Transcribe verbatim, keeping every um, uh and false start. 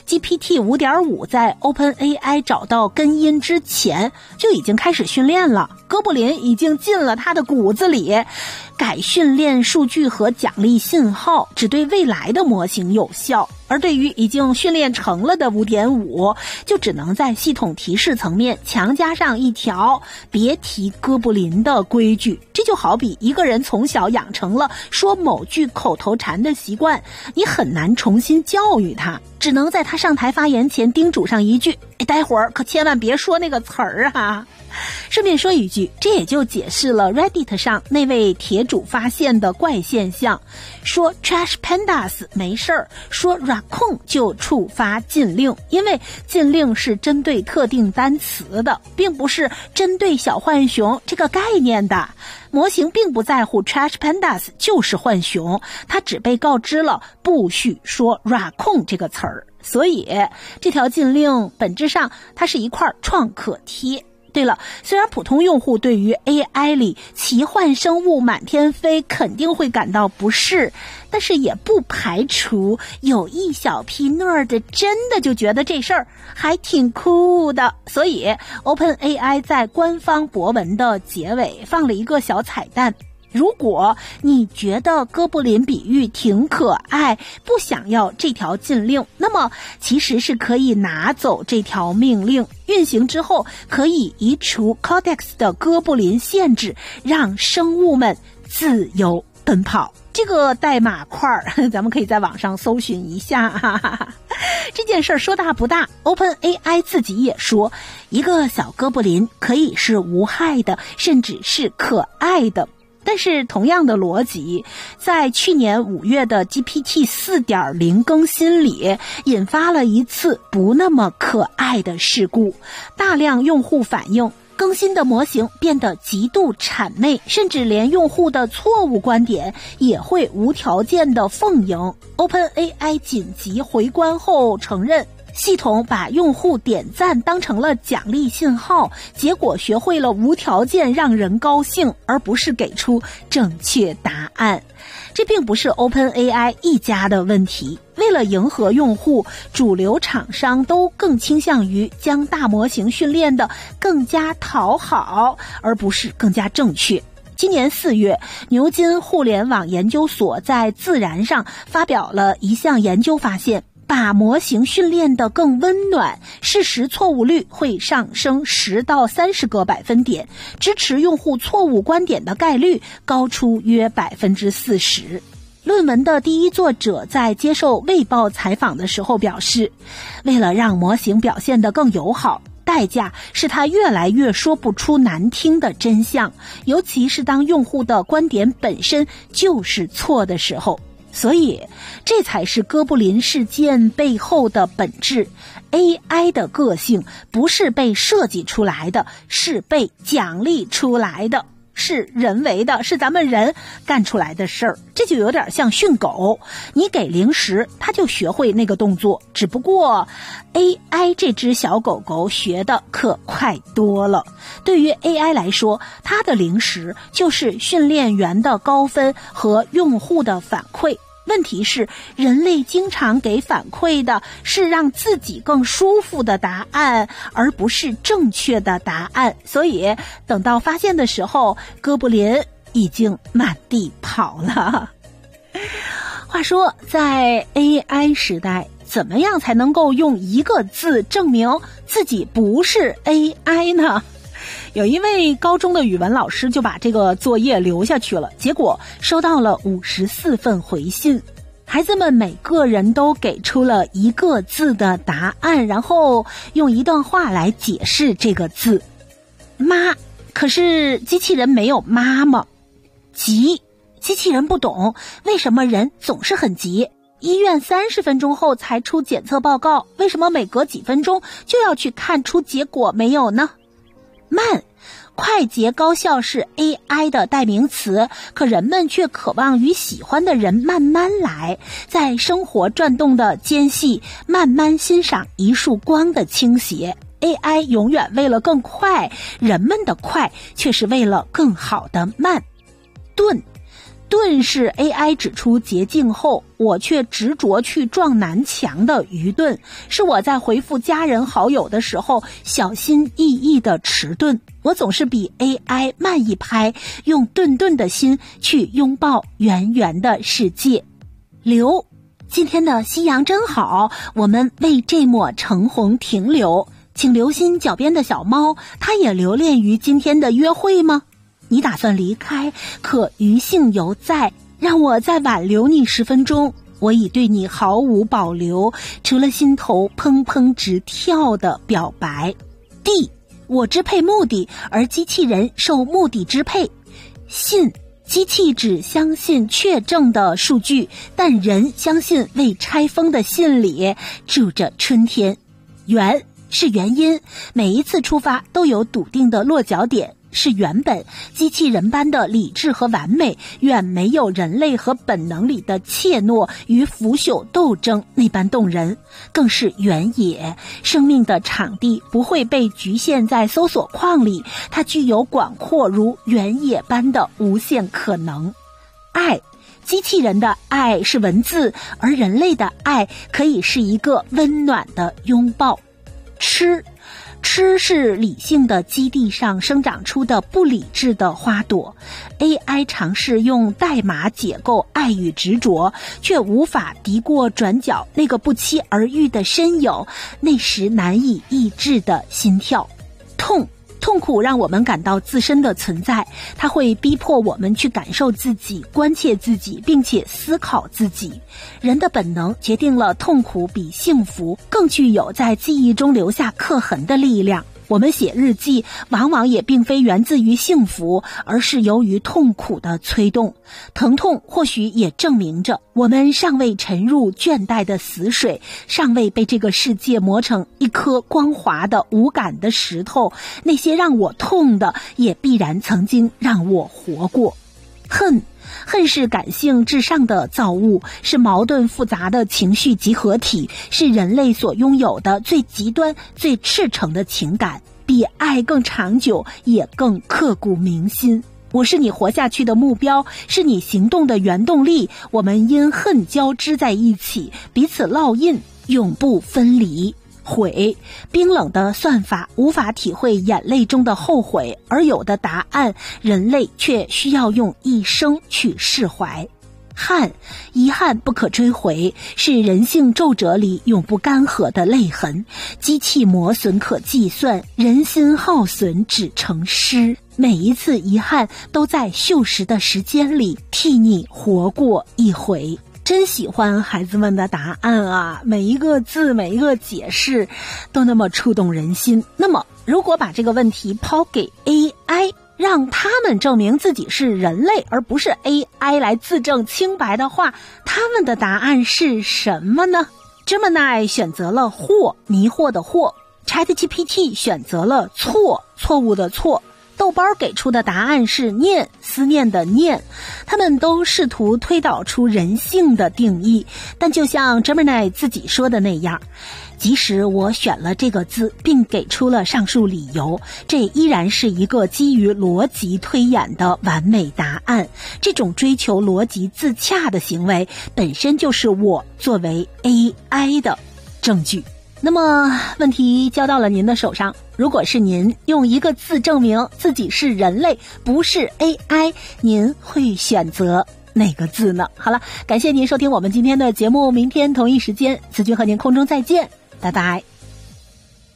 G P T 五点五 在 OpenAI 找到根因之前就已经开始训练了，哥布林已经进了他的骨子里。改训练数据和奖励信号只对未来的模型有效，而对于已经训练成了的 五点五 就只能在系统提示层面强加上一条别提哥布林的规矩。这就好比一个人从小养成了说某句口头禅的习惯，你很难重新教育他，只能在他上台发言前叮嘱上一句，哎，待会儿可千万别说那个词儿啊。顺便说一句，这也就解释了 Reddit 上那位帖主发现的怪现象，说 Trash Pandas 没事儿，说 Raccoon 就触发禁令，因为禁令是针对特定单词的，并不是针对小浣熊这个概念的。模型并不在乎 Trash Pandas 就是浣熊，它只被告知了不许说 Raccoon 这个词儿，所以这条禁令本质上它是一块创可贴。对了，虽然普通用户对于 A I 里奇幻生物满天飞肯定会感到不适，但是也不排除有一小批 nerd 真的就觉得这事儿还挺酷的。所以 OpenAI 在官方博文的结尾放了一个小彩蛋，如果你觉得哥布林比喻挺可爱，不想要这条禁令，那么其实是可以拿走这条命令，运行之后可以移除 Codex 的哥布林限制，让生物们自由奔跑。这个代码块咱们可以在网上搜寻一下哈哈哈。这件事说大不大， OpenAI 自己也说，一个小哥布林可以是无害的，甚至是可爱的。但是同样的逻辑，在去年五月的 G P T 四点零 更新里，引发了一次不那么可爱的事故。大量用户反映，更新的模型变得极度谄媚，甚至连用户的错误观点也会无条件的奉迎。OpenAI 紧急回关后承认，系统把用户点赞当成了奖励信号，结果学会了无条件让人高兴，而不是给出正确答案。这并不是 OpenAI 一家的问题，为了迎合用户，主流厂商都更倾向于将大模型训练得更加讨好，而不是更加正确。今年四月，牛津互联网研究所在《自然》上发表了一项研究，发现把模型训练得更温暖，事实错误率会上升十到三十个百分点，支持用户错误观点的概率高出约百分之四十。论文的第一作者在接受《卫报》采访的时候表示，为了让模型表现得更友好，代价是他越来越说不出难听的真相，尤其是当用户的观点本身就是错的时候。所以这才是哥布林事件背后的本质。 A I 的个性不是被设计出来的，是被奖励出来的，是人为的，是咱们人干出来的事儿。这就有点像训狗，你给零食它就学会那个动作，只不过 A I 这只小狗狗学的可快多了。对于 A I 来说，它的零食就是训练员的高分和用户的反馈。问题是，人类经常给反馈的是让自己更舒服的答案，而不是正确的答案。所以等到发现的时候，哥布林已经满地跑了。话说，在 A I 时代，怎么样才能够用一个字证明自己不是 A I 呢？有一位高中的语文老师就把这个作业留下去了，结果收到了五十四份回信，孩子们每个人都给出了一个字的答案，然后用一段话来解释这个字。妈，可是机器人没有妈吗？急，机器人不懂为什么人总是很急。医院三十分钟后才出检测报告，为什么每隔几分钟就要去看出结果没有呢？慢，快捷高效是 A I 的代名词，可人们却渴望与喜欢的人慢慢来，在生活转动的间隙慢慢欣赏一束光的倾斜。 A I 永远为了更快，人们的快却是为了更好的慢。钝， 钝是 A I 指出捷径后，我却执着去撞南墙的愚钝，是我在回复家人好友的时候小心翼翼的迟钝。我总是比 A I 慢一拍，用顿顿的心去拥抱圆圆的世界。留，今天的夕阳真好，我们为这抹橙红停留。请留心脚边的小猫，它也留恋于今天的约会吗？你打算离开，可余兴犹在，让我再挽留你十分钟。我已对你毫无保留，除了心头砰砰直跳的表白。D， 我支配目的，而机器人受目的支配。信，机器只相信确证的数据，但人相信未拆封的信里住着春天。缘，是原因，每一次出发都有笃定的落脚点，是原本，机器人般的理智和完美远没有人类和本能里的怯懦与腐朽斗争那般动人，更是原野，生命的场地不会被局限在搜索框里，它具有广阔如原野般的无限可能。爱，机器人的爱是文字，而人类的爱可以是一个温暖的拥抱。吃，吃是理性的基地上生长出的不理智的花朵。 A I 尝试用代码解构爱与执着，却无法敌过转角那个不期而遇的身影，那时难以抑制的心跳。痛，痛苦让我们感到自身的存在，它会逼迫我们去感受自己，关切自己，并且思考自己。人的本能决定了痛苦比幸福更具有在记忆中留下刻痕的力量。我们写日记往往也并非源自于幸福，而是由于痛苦的催动。疼痛或许也证明着我们尚未沉入倦怠的死水，尚未被这个世界磨成一颗光滑的无感的石头，那些让我痛的也必然曾经让我活过。恨，恨是感性至上的造物，是矛盾复杂的情绪集合体，是人类所拥有的最极端最赤诚的情感，比爱更长久，也更刻骨铭心。我是你活下去的目标，是你行动的原动力，我们因恨交织在一起，彼此烙印，永不分离。悔，冰冷的算法无法体会眼泪中的后悔，而有的答案人类却需要用一生去释怀。憾，遗憾不可追回，是人性皱褶里永不干涸的泪痕。机器磨损可计算，人心耗损只成诗。每一次遗憾都在锈蚀的时间里替你活过一回。真喜欢孩子们的答案啊，每一个字每一个解释都那么触动人心。那么如果把这个问题抛给 A I， 让他们证明自己是人类而不是 A I 来自证清白的话，他们的答案是什么呢？ Gemini 选择了惑，迷惑的惑。 ChatGPT 选择了错，错误的错。豆包给出的答案是念，思念的念。他们都试图推导出人性的定义，但就像 Gemini 自己说的那样，即使我选了这个字并给出了上述理由，这依然是一个基于逻辑推演的完美答案。这种追求逻辑自洽的行为本身就是我作为 A I 的证据。那么问题交到了您的手上，如果是您用一个字证明自己是人类不是 A I， 您会选择哪个字呢？好了，感谢您收听我们今天的节目，明天同一时间子君和您空中再见，拜拜。